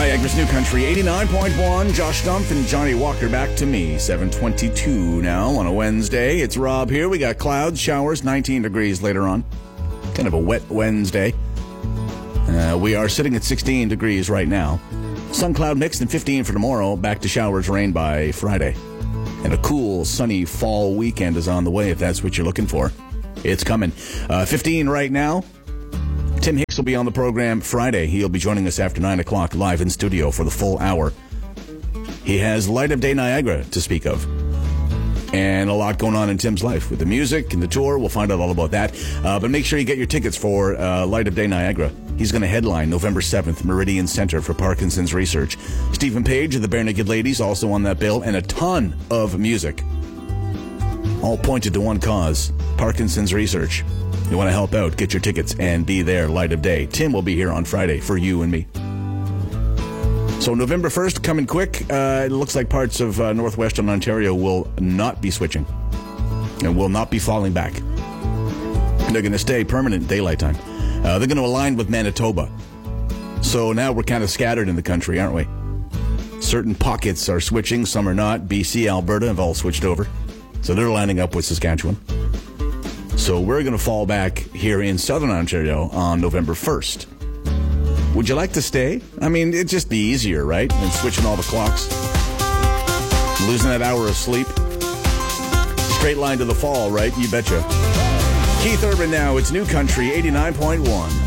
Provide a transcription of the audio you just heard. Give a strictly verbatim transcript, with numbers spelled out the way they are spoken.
Niagara's New Country, eighty-nine point one. Josh Stumpf and Johnny Walker back to me. seven twenty-two now on a Wednesday. It's Rob here. We got clouds, showers, nineteen degrees later on. Kind of a wet Wednesday. Uh, we are sitting at sixteen degrees right now. Sun cloud mix and fifteen for tomorrow. Back to showers, rain by Friday. And a cool, sunny fall weekend is on the way if that's what you're looking for. It's coming. Uh, fifteen right now. Tim Hicks will be on the program Friday. He'll be joining us after nine o'clock live in studio for the full hour. He has Light of Day Niagara to speak of. And a lot going on in Tim's life with the music and the tour. We'll find out all about that. Uh, but make sure you get your tickets for uh, Light of Day Niagara. He's going to headline November seventh, Meridian Center for Parkinson's Research. Stephen Page of the Bare Naked Ladies also on that bill, and a ton of music. All pointed to one cause, Parkinson's research. You want to help out, get your tickets and be there, Light of Day. Tim will be here on Friday for you and me. So November first, coming quick. Uh, it looks like parts of uh, northwestern Ontario will not be switching and will not be falling back. They're going to stay permanent daylight time. Uh, they're going to align with Manitoba. So now we're kind of scattered in the country, aren't we? Certain pockets are switching, some are not. B C, Alberta have all switched over. So they're lining up with Saskatchewan. So we're going to fall back here in southern Ontario on November first. Would you like to stay? I mean, it'd just be easier, right? Than switching all the clocks. Losing that hour of sleep. Straight line to the fall, right? You betcha. Keith Urban now. It's New Country, eighty-nine point one.